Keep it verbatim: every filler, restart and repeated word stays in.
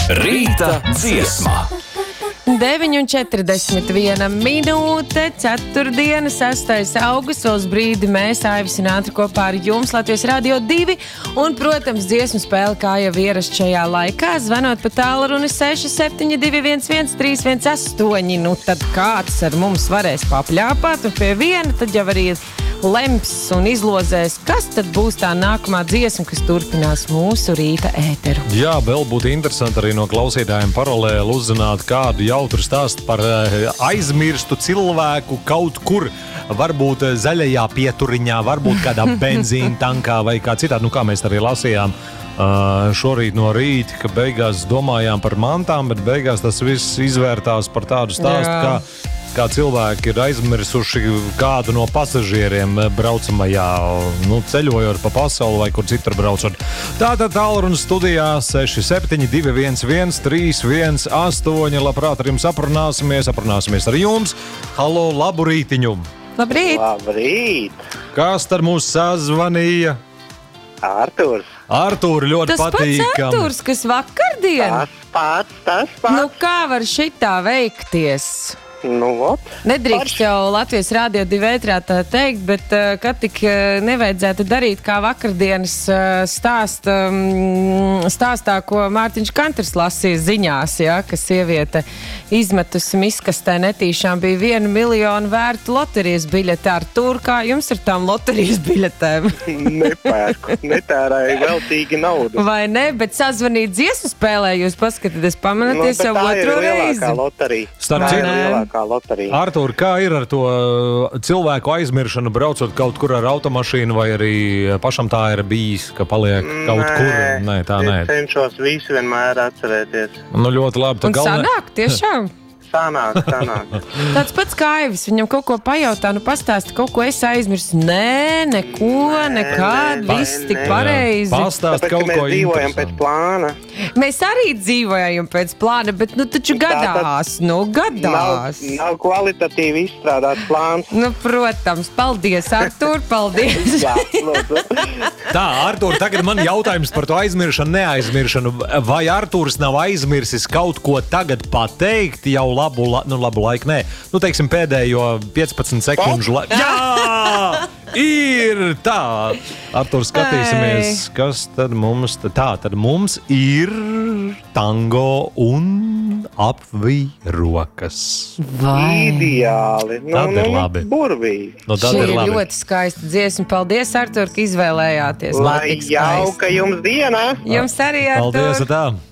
Rīta dziesma. deviņi un četrdesmit viena minūte, ceturtdiena, sestais augusts, vēl uz brīdi mēs, Aivis un Ātri, kopā ar jums Latvijas Radio divi, un, protams, dziesmu spēle, kā jau ierasts šajā laikā, zvanot pa tālruni seši septiņi divi viens viens trīs viens astoņi, nu tad kāds ar mums varēs papļāpāt, un pie viena tad jau arī lems un izlozēs, kas tad būs tā nākamā dziesma, kas turpinās mūsu rīta ēteru. Jā, vēl būtu interesanti arī no klausītājiem paralēli uzzināt kādu jautru stāstu par aizmirstu cilvēku kaut kur, varbūt zaļajā pieturiņā, varbūt kādā benzīna tankā vai kā citādi, nu kā mēs arī lasījām uh, šorīt no rīta, ka beigās domājām par mantām, bet beigās tas viss izvērtās par tādu stāstu, Jā. kā kā cilvēki ir aizmirsuši kādu no pasažieriem braucamajā, nu, ceļojot pa pasauli vai kur citur braucot. Tātad tālrunis studijā seši septiņi divi viens viens trīs viens astoņi. Labprāt ar jums aprunāsimies, aprunāsimies ar jums. Halo, labu rītiņu! Labrīt! Labrīt! Kas tad mūs sazvanīja? Arturs! Artūr, ļoti Tas patīkam. pats Arturs, kas vakardien? Tas pats, tas pats! Nu kā var šitā veikties? Nu, ot. Nedrīkst jau Latvijas Rādio divi ētrā tā teikt, bet uh, kad tik uh, nevajadzētu darīt kā vakardienas uh, stāst, um, stāstā, ko Mārtiņš Kanters lasīja ziņās, ja, ka sieviete izmetusi miskastē netīšām bija vienu miljonu vērtu loterijas biļete. Artūr, kā jums ar tām loterijas biļetēm? Nepērku, netērēju veltīgi naudu. Vai ne, bet sazvanīt dziesmu spēlē, jūs paskatāties, pamanaties Nu, jau bet tā otro ir reizi. lielākā loterija. Starp Tā ir citu- lielākā loterija. Artūr, kā ir ar to cilvēku aizmiršanu, braucot kaut kur ar automašīnu, vai arī pašam tā ir bijis, ka paliek kaut Nē, kur? Nē, tā nē. Es cenšos visu vienmēr atcerēties. Nu, ļoti labi. Un sanāk, tiešām. Sanāk, sanāk. Tāds pats kā Aivis, viņam kaut ko pajautā, nu pastāsti, kaut ko es aizmirsu. Nē, neko, Nē, nekād, nē, viss tik nē. pareizi. Pastāst Tāpēc, kaut ka ko mēs dzīvojam pēc interesantu. plāna. Mēs arī dzīvojam pēc plāna, bet nu taču Tā tad gadās, nu Nav, gadās. nav kvalitatīvi izstrādāts plāns. Nu, protams, paldies, Artūr, paldies. Jā, lūdzu. Tā, Artūr, tagad man jautājums par to aizmiršanu, neaizmiršanu. Vai Artūrs nav aizmirsis kaut ko tagad pateikt jau labu, la, nu labu laiku? Nē, nu teiksim pēdējo piecpadsmit sekundžu laiku. Jā! Ir tā! Artūr, skatīsimies, kas tad mums... Tā, tad mums ir tango un apvij rokas. Vai? Ideāli. Nu, Tad ir nu, labi. burvīgi. Nu, tad Šī ir ir labi. ļoti skaista dziesma. Paldies, Artūr, ka izvēlējāties. Lai Man tik skaista. jauka jums diena! Jums arī, Artūr. Paldies, tā!